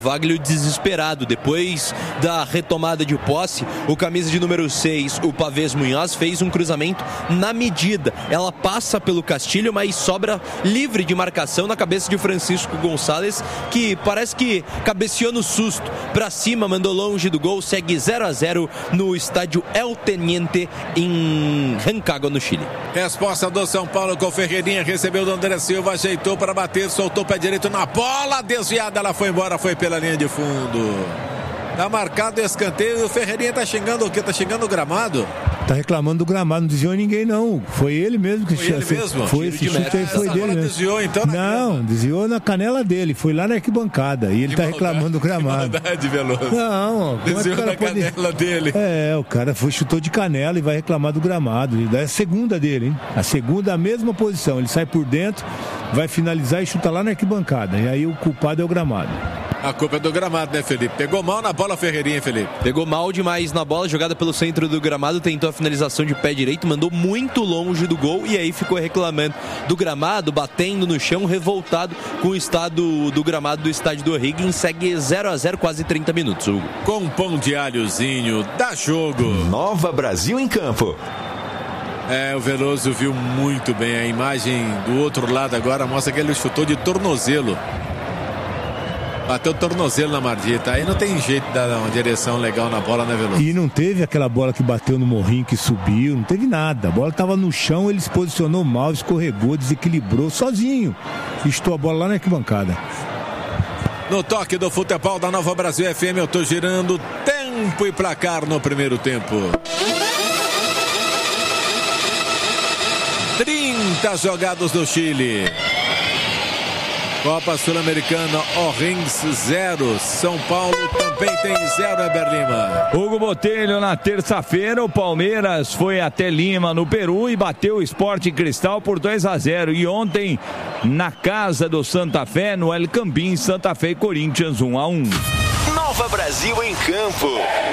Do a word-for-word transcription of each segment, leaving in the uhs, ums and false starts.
Vaglio desesperado, depois da retomada de posse, o camisa de número seis, o Pavés Munhoz, fez um cruzamento na medida. Ela passa pelo Castilho, mas sobra livre de marcação na cabeça de Francisco Gonçalves, que parece que cabeceou no susto, pra cima, mandou longe do gol, segue zero a zero no estádio El Teniente em Rancagua, no Chile. Resposta do São Paulo com Ferreirinha, recebeu do André Silva, ajeitou para bater, soltou o pé direito na bola, desviada, ela foi embora, foi pela linha de fundo. Tá marcado o escanteio e o Ferreirinha tá xingando o quê? Tá xingando o gramado? Tá reclamando do gramado, não desviou ninguém não. Foi ele mesmo que foi ele assim, mesmo? Foi esse chute aí, foi dele mesmo. Desviou, então, na não, grama. Desviou na canela dele, foi lá na arquibancada e ele que tá maldade, reclamando do gramado. Que maldade, Veloso. Não, desviou na pode... canela dele. É, o cara foi, chutou de canela e vai reclamar do gramado. É a segunda dele, hein? A segunda, a mesma posição. Ele sai por dentro, vai finalizar e chuta lá na arquibancada. E aí o culpado é o gramado. A culpa é do gramado, né, Felipe? Pegou mal na bola, Ferreirinha, Felipe. Pegou mal demais na bola, jogada pelo centro do gramado, tentou a finalização de pé direito, mandou muito longe do gol e aí ficou reclamando do gramado, batendo no chão, revoltado com o estado do gramado do estádio do O'Higgins. Segue zero a zero, quase trinta minutos, Hugo. Com pão de alhozinho, dá jogo. Nova Brasil em campo. É, o Veloso viu muito bem. A imagem do outro lado agora mostra que ele chutou de tornozelo. Bateu o tornozelo na Mardita. Aí não tem jeito de dar uma direção legal na bola, né, Veloso? E não teve aquela bola que bateu no morrinho, que subiu. Não teve nada. A bola estava no chão, ele se posicionou mal, escorregou, desequilibrou sozinho. Estou a bola lá na arquibancada. No toque do futebol da Nova Brasil F M, eu tô girando tempo e placar no primeiro tempo. trinta jogados do Chile. Copa Sul-Americana, O'Higgins zero, São Paulo também tem zero, Eber Lima. Hugo Botelho, na terça-feira, o Palmeiras foi até Lima, no Peru, e bateu o Sport Cristal por dois a zero. E ontem, na casa do Santa Fé, no El Campín, Santa Fé e Corinthians um a um. Nova Brasil em campo.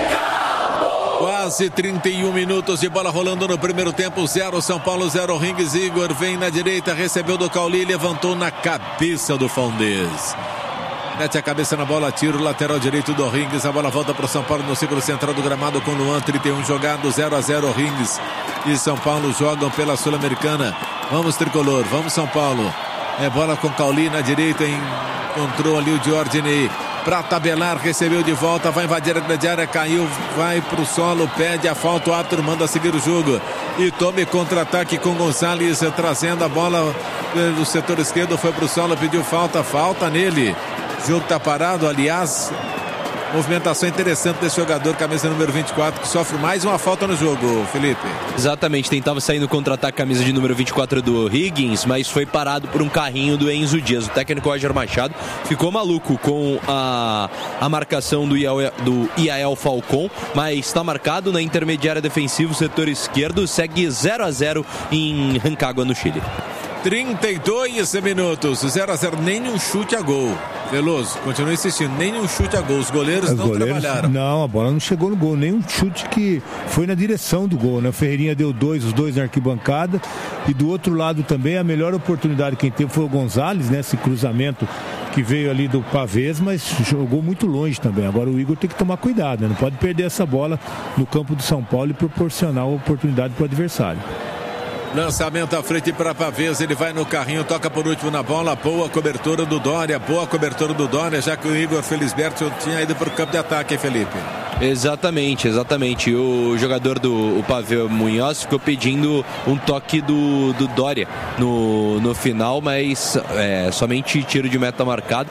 Quase trinta e um minutos de bola rolando no primeiro tempo. Zero São Paulo, zero O'Higgins. Igor vem na direita, recebeu do Cauli, levantou na cabeça do Faldez. Mete a cabeça na bola, tiro lateral direito do O'Higgins. A bola volta para o São Paulo no círculo central do gramado com Luan. trinta e um jogado, zero a zero O'Higgins e São Paulo jogam pela Sul-Americana. Vamos, tricolor, vamos, São Paulo. É bola com Cauli na direita, encontrou ali o Giordini para tabelar, recebeu de volta, vai invadir a grande área, caiu, vai pro solo, pede a falta, o árbitro manda seguir o jogo e tome contra-ataque com Gonçalves, trazendo a bola do setor esquerdo, foi pro solo, pediu falta, falta nele, o jogo tá parado, aliás, movimentação interessante desse jogador, camisa número vinte e quatro, que sofre mais uma falta no jogo, Felipe. Exatamente, tentava sair no contra-ataque, camisa de número vinte e quatro do O'Higgins, mas foi parado por um carrinho do Enzo Dias. O técnico Roger Machado ficou maluco com a, a marcação do Iael, do Iael Falcon, mas está marcado na intermediária defensiva, setor esquerdo, segue zero a zero em Rancagua, no Chile. trinta e dois minutos, zero a zero, nenhum chute a gol. Veloso, continua insistindo, nenhum chute a gol. Os goleiros Os não goleiros, trabalharam. Não, a bola não chegou no gol, nenhum chute que foi na direção do gol, né? O Ferreirinha deu dois, os dois na arquibancada, e do outro lado também a melhor oportunidade quem teve foi o Gonçalves, né? Esse cruzamento que veio ali do Pavés, mas jogou muito longe também. Agora o Igor tem que tomar cuidado, né? Não pode perder essa bola no campo do São Paulo e proporcionar a oportunidade para o adversário. Lançamento à frente para Pavés, ele vai no carrinho, toca por último na bola, boa cobertura do Dória, boa cobertura do Dória, já que o Igor Felisberto tinha ido para o campo de ataque, hein, Felipe? Exatamente, exatamente. O jogador do o Pavés Munhoz ficou pedindo um toque do, do Dória no, no final, mas é, somente tiro de meta marcado.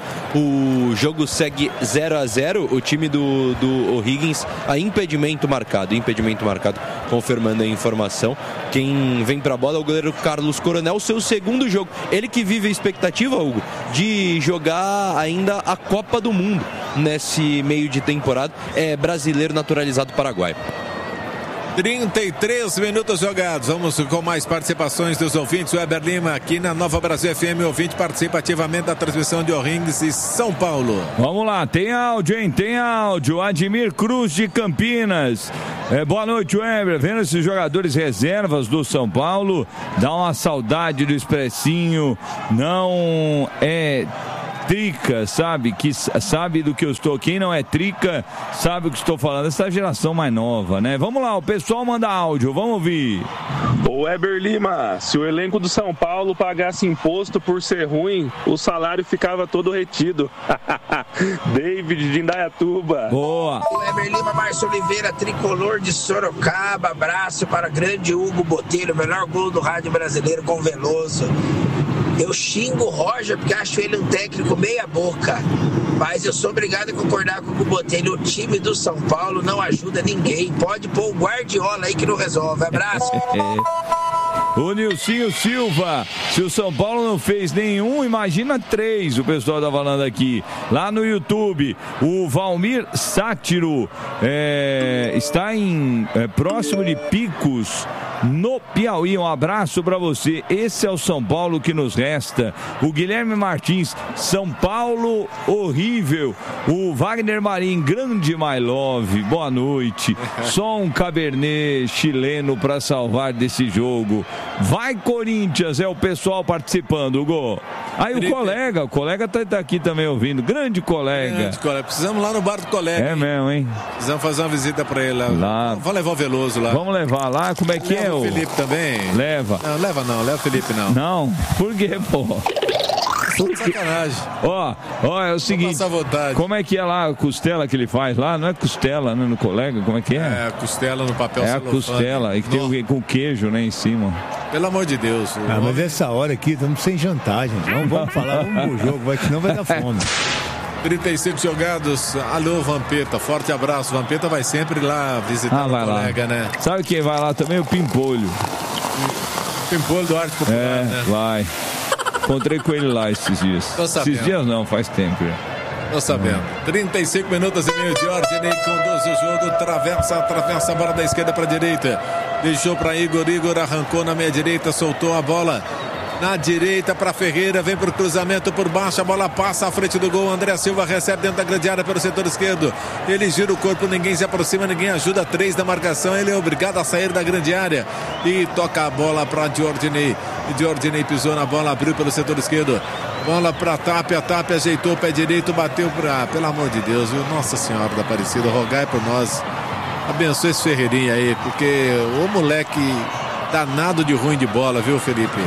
O jogo segue zero a zero. O time do, do O'Higgins, a impedimento marcado, impedimento marcado, confirmando a informação. Quem vem para a bola é o goleiro Carlos Coronel, seu segundo jogo. Ele que vive a expectativa, Hugo, de jogar ainda a Copa do Mundo nesse meio de temporada. É brasileiro naturalizado paraguaio. trinta e três minutos jogados. Vamos com mais participações dos ouvintes. O Eber Lima aqui na Nova Brasil F M. Ouvinte participa ativamente da transmissão de O'Higgins e São Paulo. Vamos lá, tem áudio, hein? Tem áudio. Admir Cruz de Campinas. É, boa noite, Weber. Vendo esses jogadores reservas do São Paulo, dá uma saudade do Expressinho. Não é trica, sabe? Que sabe do que eu estou. Quem não é trica, sabe o que estou falando. Essa geração mais nova, né? Vamos lá, o pessoal manda áudio, vamos ouvir. Ô Weber Lima, se o elenco do São Paulo pagasse imposto por ser ruim, o salário ficava todo retido. David de Indaiatuba. Boa. Weber Lima, Márcio Oliveira, tricolor de Sorocaba. Abraço para grande Hugo Botelho, o melhor gol do rádio brasileiro com Veloso. Eu xingo o Roger porque acho ele um técnico meia boca, mas eu sou obrigado a concordar com o Botelho. O time do São Paulo não ajuda ninguém. Pode pôr o Guardiola aí que não resolve. Abraço. O Nilcinho Silva, se o São Paulo não fez nenhum, imagina três, o pessoal tá falando aqui. Lá no YouTube, o Valmir Sátiro é, está em é, próximo de Picos, no Piauí. Um abraço para você. Esse é o São Paulo que nos resta. O Guilherme Martins, São Paulo horrível. O Wagner Marim, grande my love, boa noite. Só um Cabernet chileno para salvar desse jogo. Vai Corinthians, é o pessoal participando, Hugo. Aí o colega, o colega tá, tá aqui também ouvindo. Grande colega. Grande colega. Precisamos lá no bar do colega. É hein? mesmo, hein? Precisamos fazer uma visita pra ele lá. lá. Vamos levar o Veloso lá. Vamos levar lá, como é que leva é? O Felipe também. Leva. Não, leva não, leva o Felipe não. Não, por quê, pô? Por sacanagem. Ó, ó, é o seguinte. Como é que é lá a costela que ele faz lá? Não é costela, né, no colega? Como é que é? É, a costela no papel É celofane. a costela, e que tem o, com queijo, né, em cima. Pelo amor de Deus. Ah, mas essa hora aqui estamos sem jantar, gente. Vamos, vamos falar, vamos pro jogo, vai, senão vai dar fome. trinta e cinco jogados. Alô, Vampeta. Forte abraço. Vampeta vai sempre lá visitar ah, o colega, lá. né? Sabe quem vai lá também? O Pimpolho. Pimpolho do Arte Popular, é, né? Vai. Encontrei com ele lá esses dias. Tô sabendo. Esses dias não, faz tempo. Tô sabendo. trinta e cinco minutos e meio. Jorginho conduz o jogo. Travessa, atravessa a bola da esquerda para a direita. Deixou para Igor. Igor arrancou na meia direita, soltou a bola na direita para Ferreira, vem para o cruzamento por baixo, a bola passa à frente do gol. André Silva recebe dentro da grande área pelo setor esquerdo. Ele gira o corpo, ninguém se aproxima, ninguém ajuda. Três da marcação, ele é obrigado a sair da grande área e toca a bola para Jorginho. E Jorginho pisou na bola, abriu pelo setor esquerdo. Bola para Tapia, Tapia ajeitou o pé direito, bateu para. Pelo amor de Deus, viu? Nossa Senhora da Aparecida, rogai por nós. Abençoe esse Ferreirinha aí, porque o moleque danado de ruim de bola, viu, Felipe?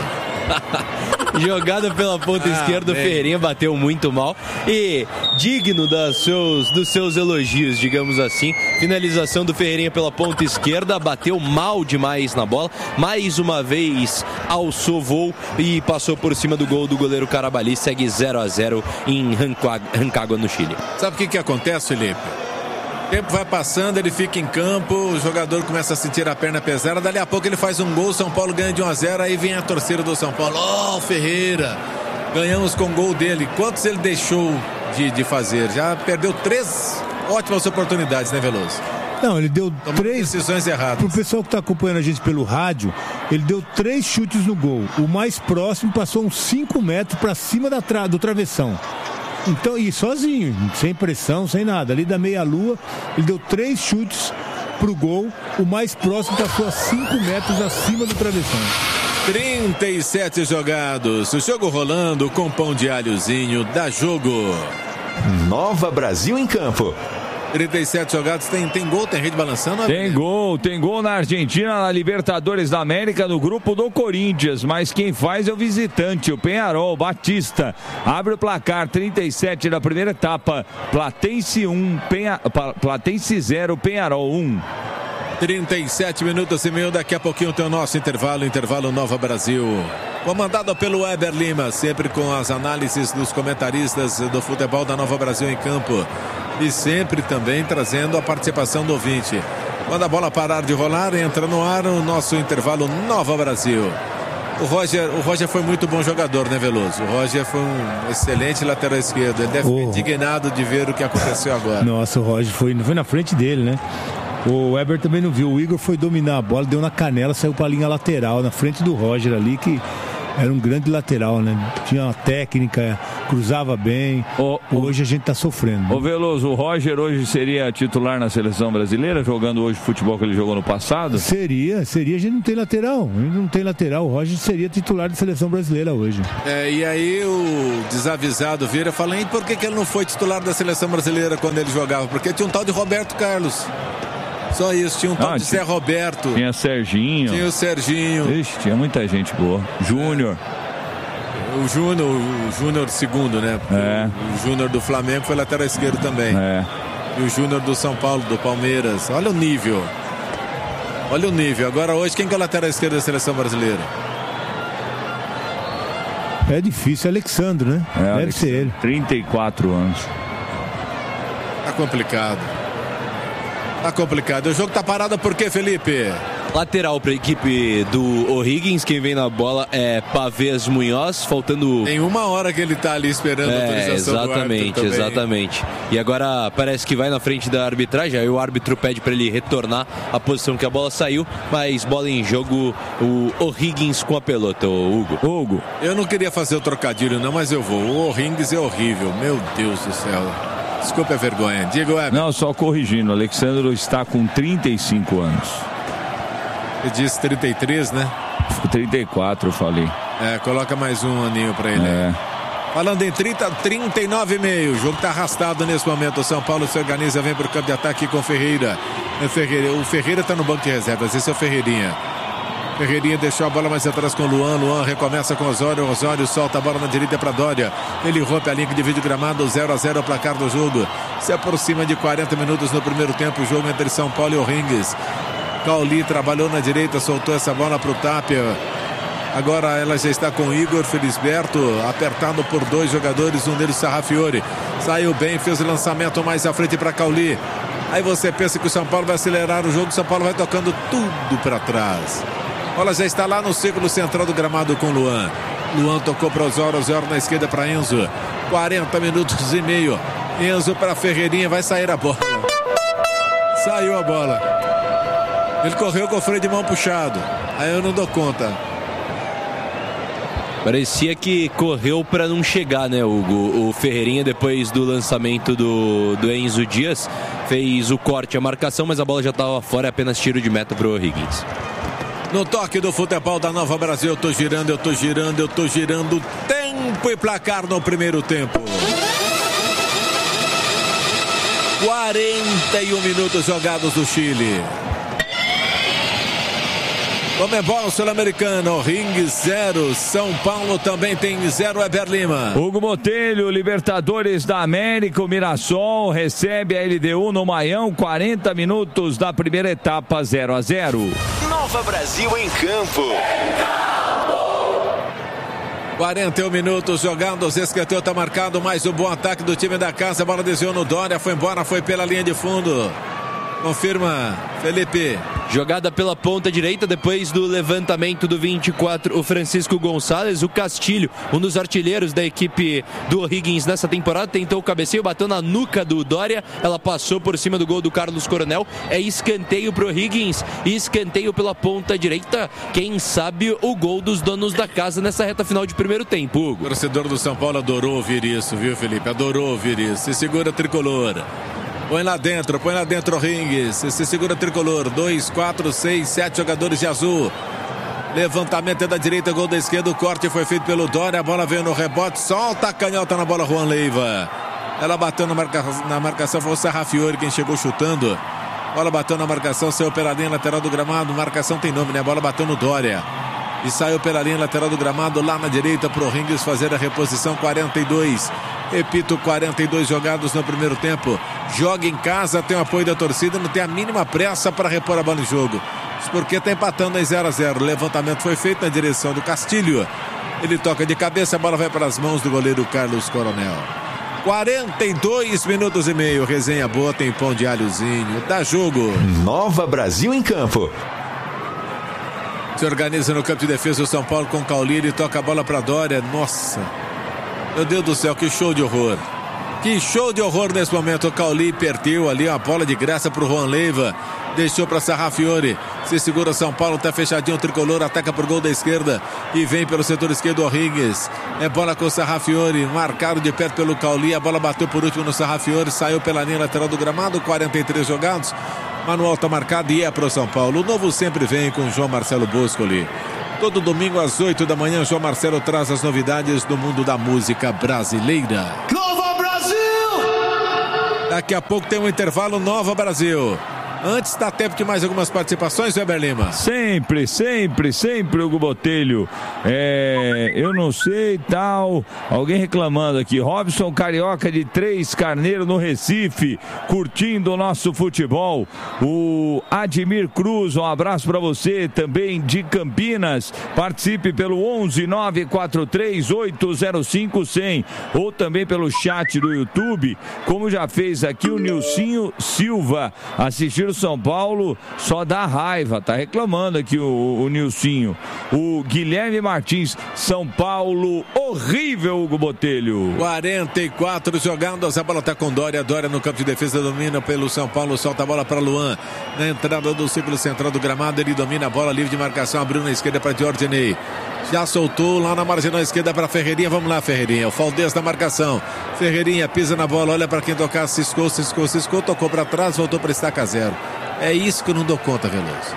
Jogada pela ponta ah, esquerda, o Ferreirinha bateu muito mal e digno das seus, dos seus elogios, digamos assim. Finalização do Ferreirinha pela ponta esquerda, bateu mal demais na bola, mais uma vez alçou voo e passou por cima do gol do goleiro Carabali. Segue zero a zero em Rancagua, no Chile. Sabe o que que acontece, Felipe? O tempo vai passando, ele fica em campo, o jogador começa a sentir a perna pesada, dali a pouco ele faz um gol, São Paulo ganha de um a zero, aí vem a torcida do São Paulo. Ó, oh, Ferreira, ganhamos com o gol dele. Quantos ele deixou de, de fazer? Já perdeu três ótimas oportunidades, né, Veloso? Não, ele deu Tomou três decisões erradas. Pro pessoal que está acompanhando a gente pelo rádio, ele deu três chutes no gol. O mais próximo passou uns cinco metros para cima da tra... do travessão. Então, e sozinho, sem pressão, sem nada. Ali da meia-lua, ele deu três chutes pro gol. O mais próximo passou a cinco metros acima do travessão. trinta e sete jogados. O jogo rolando com pão de alhozinho. Dá jogo. Nova Brasil em campo. trinta e sete jogados, tem, tem gol, tem rede balançando? Tem gol, tem gol na Argentina, na Libertadores da América, no grupo do Corinthians, mas quem faz é o visitante, o Peñarol. Batista abre o placar, trinta e sete da primeira etapa, Platense um, Penha, Platense zero, Peñarol um. trinta e sete minutos e meio, daqui a pouquinho tem o nosso intervalo, intervalo Nova Brasil. Comandado pelo Weber Lima, sempre com as análises dos comentaristas do futebol da Nova Brasil em campo. E sempre também trazendo a participação do ouvinte. Quando a bola parar de rolar, entra no ar o nosso intervalo Nova Brasil. O Roger, o Roger foi muito bom jogador, né, Veloso? O Roger foi um excelente lateral esquerdo. Ele deve oh. ficar indignado de ver o que aconteceu agora. Nossa, o Roger foi, foi na frente dele, né? O Weber também não viu. O Igor foi dominar a bola, deu na canela, saiu para a linha lateral, na frente do Roger ali, que era um grande lateral, né? Tinha uma técnica, cruzava bem. O, hoje a gente está sofrendo. Ô Veloso, o Roger hoje seria titular na seleção brasileira, jogando hoje o futebol que ele jogou no passado? Seria, seria. A gente não tem lateral. A gente não tem lateral. O Roger seria titular da seleção brasileira hoje. É, e aí o desavisado Vieira fala, e por que, que ele não foi titular da seleção brasileira quando ele jogava? Porque tinha um tal de Roberto Carlos. Só isso, tinha um tal ah, de tinha, Zé Roberto. Tinha Serginho. Tinha o Serginho. Ixi, tinha muita gente boa. Júnior. É. O Júnior, o Júnior segundo, né? É. O Júnior do Flamengo foi lateral esquerdo também. É. E o Júnior do São Paulo, do Palmeiras. Olha o nível. Olha o nível. Agora hoje, quem que é o lateral esquerdo da seleção brasileira? É difícil, é Alexandre, né? É, Deve Alexandre, ser ele. trinta e quatro anos. Tá complicado. Tá complicado. O jogo tá parado por quê, Felipe? Lateral para a equipe do O'Higgins, quem vem na bola é Pavés Munhoz, faltando... Tem uma hora que ele tá ali esperando é, a autorização exatamente, do exatamente. E agora parece que vai na frente da arbitragem, aí o árbitro pede para ele retornar a posição que a bola saiu, mas bola em jogo, o O'Higgins com a pelota, o Hugo. Hugo. Eu não queria fazer o trocadilho não, mas eu vou. O O'Higgins é horrível, meu Deus do céu. Desculpa a vergonha. Diga, Web. Não, só corrigindo, o Alexandre está com trinta e cinco anos. Ele disse trinta e três, né? trinta e quatro, eu falei. É, coloca mais um aninho pra ele. É. Falando em trinta, trinta e nove e meio. O jogo tá arrastado nesse momento. O São Paulo se organiza, vem pro campo de ataque com o Ferreira. É Ferreira. O Ferreira tá no banco de reservas. Esse é o Ferreirinha. Ferreirinha deixou a bola mais atrás com o Luan. Luan recomeça com o Osório. O Osório solta a bola na direita para Dória. Ele rompe a linha que divide o gramado. zero a zero é o placar do jogo. Se aproxima de quarenta minutos no primeiro tempo. O jogo entre São Paulo e O'Higgins. Cauli trabalhou na direita, soltou essa bola para o Tapia. Agora ela já está com o Igor Felisberto, apertado por dois jogadores, um deles Sarrafiore. Saiu bem, fez o lançamento mais à frente para Cauli. Aí você pensa que o São Paulo vai acelerar o jogo, o São Paulo vai tocando tudo para trás. A bola já está lá no círculo central do gramado com o Luan. Luan tocou para Osório, Osório na esquerda para Enzo. quarenta minutos e meio. Enzo para Ferreirinha, vai sair a bola. Saiu a bola. Ele correu com o freio de mão puxado. Aí eu não dou conta. Parecia que correu para não chegar, né, Hugo? O Ferreirinha, depois do lançamento do, do Enzo Dias, fez o corte, a marcação, mas a bola já estava fora, é apenas tiro de meta para o O'Higgins. No toque do futebol da Nova Brasil, eu tô girando, eu tô girando, eu tô girando. Tempo e placar no primeiro tempo. quarenta e um minutos jogados do Chile. Comebol Sul-Americano, O'Higgins zero, São Paulo também tem zero, Eber Lima. Hugo Botelho, Libertadores da América, o Mirassol recebe a L D U no Maião, quarenta minutos da primeira etapa, zero a zero. Nova Brasil em campo. quarenta e um minutos jogando, o escanteio está marcado, mais um bom ataque do time da casa, a bola desviou no Dória, foi embora, foi pela linha de fundo. Confirma, Felipe. Jogada pela ponta direita, depois do levantamento do vinte e quatro, o Francisco Gonçalves, o Castilho, um dos artilheiros da equipe do O'Higgins nessa temporada, tentou o cabeceio, bateu na nuca do Dória, ela passou por cima do gol do Carlos Coronel, é escanteio pro O'Higgins, e escanteio pela ponta direita, quem sabe o gol dos donos da casa nessa reta final de primeiro tempo, Hugo. O torcedor do São Paulo adorou ouvir isso, viu, Felipe? Adorou ouvir isso. Se segura tricolor. Põe lá dentro, põe lá dentro o O'Higgins. Se segura tricolor. Dois, quatro, seis, sete jogadores de azul. Levantamento é da direita, gol da esquerda. O corte foi feito pelo Dória. A bola veio no rebote. Solta a canhota na bola, Juan Leiva. Ela bateu na, marca... na marcação. Foi o Sarrafiore quem chegou chutando. Bola bateu na marcação, saiu pela linha lateral do gramado. Marcação tem nome, né? A bola bateu no Dória. E saiu pela linha lateral do gramado lá na direita para o O'Higgins fazer a reposição. quarenta e dois. Repito, quarenta e dois jogados no primeiro tempo. Joga em casa, tem o apoio da torcida, não tem a mínima pressa para repor a bola em jogo. Isso porque está empatando em zero a zero. O levantamento foi feito na direção do Castilho. Ele toca de cabeça, a bola vai para as mãos do goleiro Carlos Coronel. quarenta e dois minutos e meio. Resenha boa, tem pão de alhozinho. Dá jogo. Nova Brasil em campo. Se organiza no campo de defesa o São Paulo com o Cauli. Ele toca a bola para Dória. Nossa, meu Deus do céu, que show de horror. Que show de horror nesse momento. O Cauli perdeu ali uma bola de graça pro Juan Leiva. Deixou para Sarrafiore. Se segura São Paulo, tá fechadinho o tricolor. Ataca por gol da esquerda. E vem pelo setor esquerdo o Orrigues. É bola com o Sarrafiore. Marcado de perto pelo Cauli. A bola bateu por último no Sarrafiore. Saiu pela linha lateral do gramado. quarenta e três jogados. Manual tá marcado e é pro São Paulo. O novo sempre vem com João Marcelo Boscoli. Todo domingo às oito da manhã, João Marcelo traz as novidades do mundo da música brasileira. Nova Brasil! Daqui a pouco tem um intervalo Nova Brasil. Antes, dá tempo de mais algumas participações, Weber Lima? Sempre, sempre, sempre, Hugo Botelho. É, eu não sei, tal. Alguém reclamando aqui. Robson Carioca de Três Carneiro no Recife, curtindo o nosso futebol. O Admir Cruz, um abraço para você, também de Campinas. Participe pelo onze nove quatro três oito zero cinco cem ou também pelo chat do YouTube, como já fez aqui o Nilcinho Silva. Assistir o São Paulo só dá raiva, tá reclamando aqui o, o Nilcinho. O Guilherme Martins, São Paulo horrível, Hugo Botelho. quarenta e quatro jogados, a bola tá com Dória, Dória no campo de defesa, domina pelo São Paulo, solta a bola para Luan, na entrada do círculo central do gramado, ele domina a bola, livre de marcação, abriu na esquerda para Diordinei, já soltou lá na marginal esquerda para Ferreirinha, vamos lá Ferreirinha, o Faldez na marcação, Ferreirinha pisa na bola, olha para quem tocar, ciscou, ciscou, ciscou, tocou para trás, voltou para estaca zero. É isso que eu não dou conta, Veloso.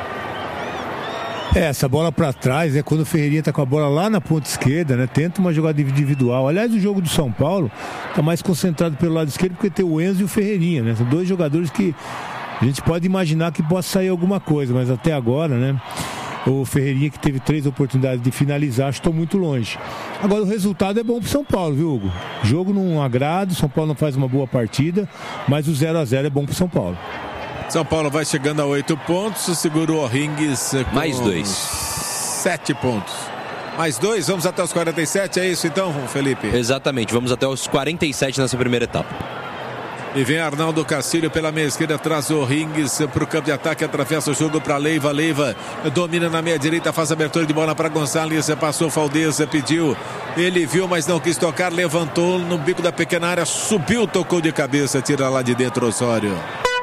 É, essa bola para trás, é quando o Ferreirinha tá com a bola lá na ponta esquerda, né? Tenta uma jogada individual. Aliás, o jogo do São Paulo tá mais concentrado pelo lado esquerdo porque tem o Enzo e o Ferreirinha, né? São dois jogadores que a gente pode imaginar que possa sair alguma coisa, mas até agora, né? O Ferreirinha, que teve três oportunidades de finalizar, estou muito longe. Agora o resultado é bom pro São Paulo, viu, Hugo? O jogo não agrada, o São Paulo não faz uma boa partida, mas o zero a zero é bom pro São Paulo. São Paulo vai chegando a oito pontos, segurou o Orrigues com mais dois. Sete pontos. Mais dois, vamos até os quarenta e sete, é isso então, Felipe? Exatamente, vamos até os quarenta e sete nessa primeira etapa. E vem Arnaldo Castilho pela meia esquerda, traz o Orrigues para o campo de ataque, atravessa o jogo para Leiva, Leiva domina na meia direita, faz abertura de bola para Gonçalves, passou Faldez, pediu, ele viu, mas não quis tocar, levantou no bico da pequena área, subiu, tocou de cabeça, tira lá de dentro Osório.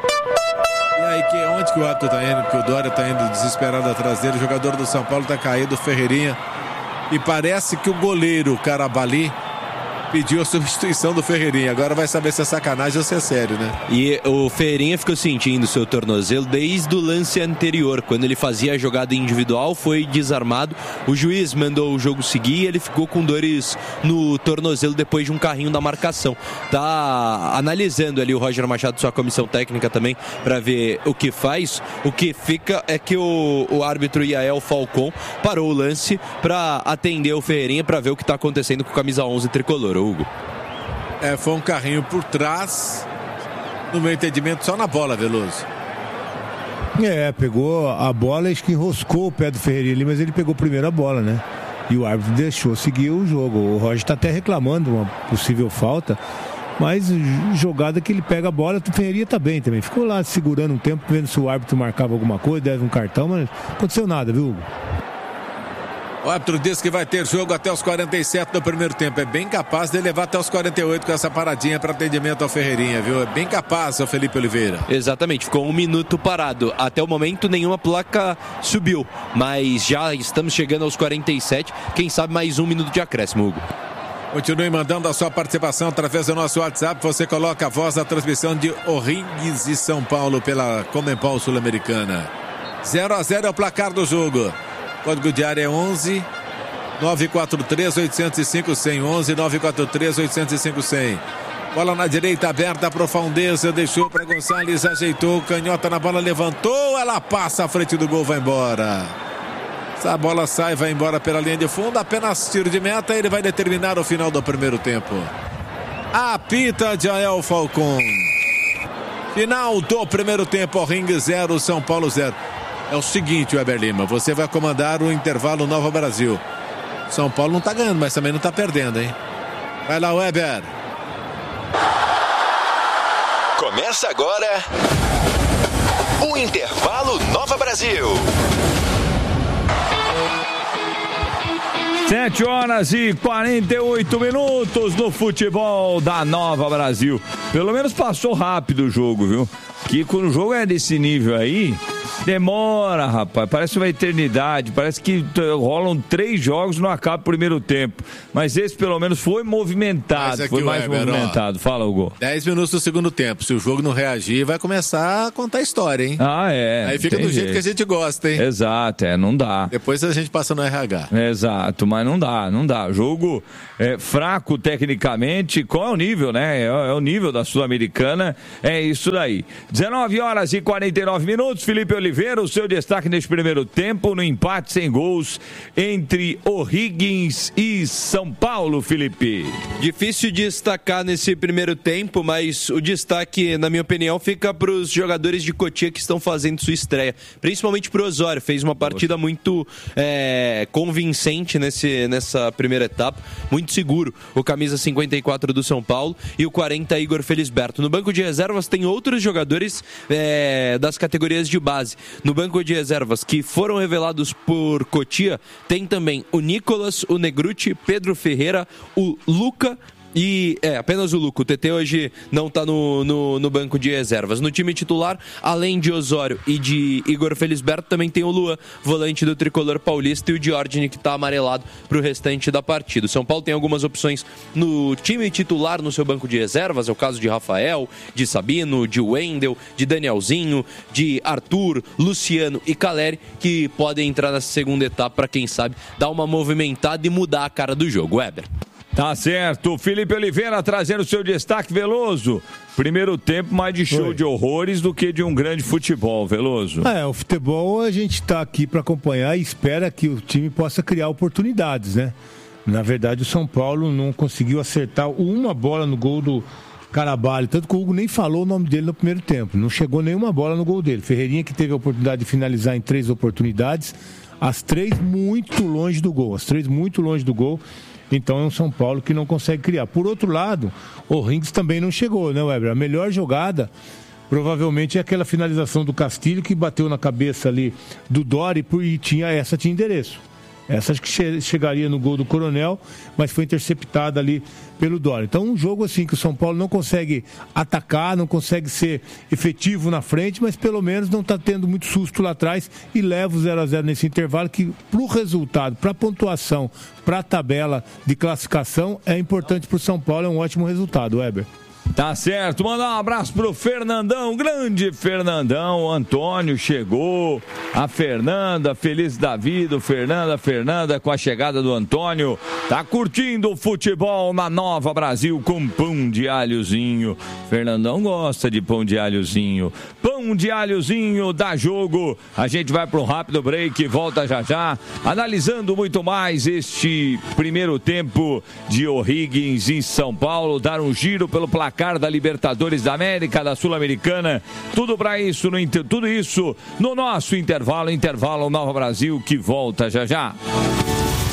E aí, que, onde que o árbitro tá indo? Porque o Dória tá indo desesperado atrás dele, o jogador do São Paulo tá caído, Ferreirinha, e parece que o goleiro Carabali pediu a substituição do Ferreirinha. Agora vai saber se é sacanagem ou se é sério, né? E o Ferreirinha ficou sentindo seu tornozelo desde o lance anterior. Quando ele fazia a jogada individual, foi desarmado. O juiz mandou o jogo seguir e ele ficou com dores no tornozelo depois de um carrinho da marcação. Tá analisando ali o Roger Machado, sua comissão técnica também, para ver o que faz. O que fica é que o, o árbitro Yael Falcon parou o lance para atender o Ferreirinha, para ver o que está acontecendo com o camisa onze tricolor. Hugo. É, foi um carrinho por trás, no meu entendimento, só na bola, Veloso. É, pegou a bola e acho que enroscou o pé do Ferreirinha ali, mas ele pegou primeiro a bola, né? E o árbitro deixou seguir o jogo. O Roger tá até reclamando uma possível falta, mas jogada que ele pega a bola, o Ferreirinha tá bem também. Ficou lá segurando um tempo, vendo se o árbitro marcava alguma coisa, deve um cartão, mas não aconteceu nada, viu, Hugo? O árbitro diz que vai ter jogo até os quarenta e sete do primeiro tempo. É bem capaz de levar até os quarenta e oito com essa paradinha para atendimento ao Ferreirinha, viu? É bem capaz, o Felipe Oliveira. Exatamente, ficou um minuto parado. Até o momento nenhuma placa subiu, mas já estamos chegando aos quarenta e sete. Quem sabe mais um minuto de acréscimo, Hugo. Continue mandando a sua participação através do nosso WhatsApp. Você coloca a voz da transmissão de Orrigues e São Paulo pela Comembol Sul-Americana. zero a zero é o placar do jogo. Código de área é onze nove quatro três oito zero cinco cem. onze nove quatro três oito zero cinco cem. Bola na direita aberta para o Faldeza, deixou para Gonçalves, ajeitou, canhota na bola, levantou, ela passa à frente do gol, vai embora. Essa bola sai, vai embora pela linha de fundo, apenas tiro de meta, ele vai determinar o final do primeiro tempo. Apita Jael Falcon. Final do primeiro tempo, Orrigues zero, São Paulo zero. É o seguinte, Weber Lima, você vai comandar o intervalo Nova Brasil. São Paulo não tá ganhando, mas também não tá perdendo, hein? Vai lá, Weber. Começa agora o intervalo Nova Brasil. sete horas e quarenta e oito minutos no futebol da Nova Brasil. Pelo menos passou rápido o jogo, viu? Que quando o jogo é desse nível aí, demora, rapaz. Parece uma eternidade. Parece que rolam três jogos e não acaba o primeiro tempo. Mas esse pelo menos foi movimentado. Foi mais Weber, movimentado. Ó, Fala, Hugo. dez minutos do segundo tempo. Se o jogo não reagir, vai começar a contar a história, hein? Ah, é. Aí fica do jeito, jeito que a gente gosta, hein? Exato, é. Não dá. Depois a gente passa no R H. Exato, mas não dá, não dá. Jogo é, fraco tecnicamente. Qual é o nível, né? É, é o nível da Sul-Americana. É isso daí. dezenove horas e quarenta e nove minutos. Felipe Oliveira, o seu destaque neste primeiro tempo no empate sem gols entre O'Higgins e São Paulo, Felipe. Difícil de destacar nesse primeiro tempo, mas o destaque, na minha opinião, fica para os jogadores de Cotia que estão fazendo sua estreia, principalmente para o Osório. Fez uma partida muito é, convincente nesse, nessa primeira etapa, muito seguro. O camisa cinquenta e quatro do São Paulo e o quarenta Igor Felisberto. No banco de reservas tem outros jogadores é, das categorias de base. No banco de reservas que foram revelados por Cotia, tem também o Nicolas, o Negruti, Pedro Ferreira, o Luca e é, apenas o Luca. O T T hoje não está no, no, no banco de reservas. No time titular, além de Osório e de Igor Felisberto, também tem o Luan, volante do tricolor paulista, e o Diordini, que está amarelado para o restante da partida. O São Paulo tem algumas opções no time titular, no seu banco de reservas. É o caso de Rafael, de Sabino, de Wendel, de Danielzinho, de Arthur, Luciano e Caleri, que podem entrar nessa segunda etapa para, quem sabe, dar uma movimentada e mudar a cara do jogo. Weber. Tá certo, Felipe Oliveira trazendo o seu destaque, Veloso. Primeiro tempo mais de show Oi. de horrores do que de um grande futebol, Veloso. É, o futebol a gente tá aqui para acompanhar e espera que o time possa criar oportunidades, né? Na verdade, o São Paulo não conseguiu acertar uma bola no gol do Carabalho, tanto que o Hugo nem falou o nome dele no primeiro tempo. Não chegou nenhuma bola no gol dele. Ferreirinha, que teve a oportunidade de finalizar em três oportunidades, as três muito longe do gol, as três muito longe do gol. Então é um São Paulo que não consegue criar. Por outro lado, o Rings também não chegou, né, Weber? A melhor jogada provavelmente é aquela finalização do Castilho, que bateu na cabeça ali do Dori e tinha, essa tinha endereço. Essa acho que che- chegaria no gol do Coronel, mas foi interceptada ali pelo Dori. Então um jogo assim que o São Paulo não consegue atacar, não consegue ser efetivo na frente, mas pelo menos não está tendo muito susto lá atrás e leva o zero a zero nesse intervalo, que para o resultado, para a pontuação, para a tabela de classificação é importante para o São Paulo, é um ótimo resultado, Weber. Tá certo, mandar um abraço pro Fernandão, grande Fernandão. O Antônio chegou, a Fernanda, feliz da vida, o Fernanda, Fernanda com a chegada do Antônio, tá curtindo o futebol na Nova Brasil com pão de alhozinho. Fernandão gosta de pão de alhozinho. Pão de alhozinho dá jogo. A gente vai pro rápido break e volta já já, analisando muito mais este primeiro tempo de O'Higgins em São Paulo, dar um giro pelo placar da Libertadores da América, da Sul-Americana, tudo para isso, no, tudo isso no nosso intervalo, intervalo Nova Brasil, que volta já já.